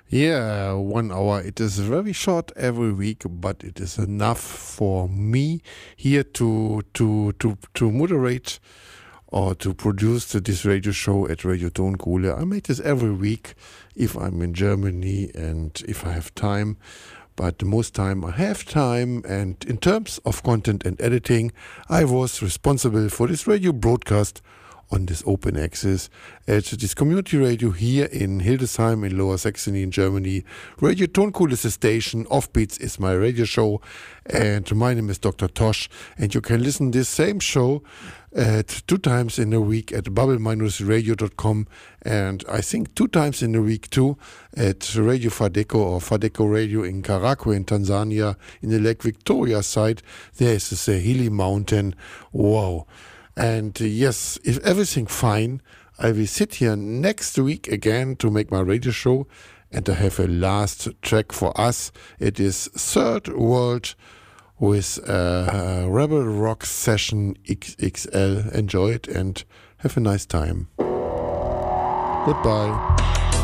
Yeah, 1 hour. It is very short every week, but it is enough for me here to moderate or to produce this radio show at Radio Tonkohle. I make this every week if I'm in Germany and if I have time. But most time I have time, and in terms of content and editing, I was responsible for this radio broadcast on this open access at this community radio here in Hildesheim in Lower Saxony in Germany. Radio Tonkohle is the station, Offbeats is my radio show, and my name is Dr. Tosh, and you can listen this same show at 2 times in a week at bubble-radio.com, and I think 2 times in a week too at Radio Fadeco or Fadeco Radio in Karagwe in Tanzania in the Lake Victoria side. There is the Sahili mountain. Wow. And yes, if everything fine, I will sit here next week again to make my radio show, and I have a last track for us. It is Third World with Rebel Rock Session XXL. Enjoy it and have a nice time. Goodbye.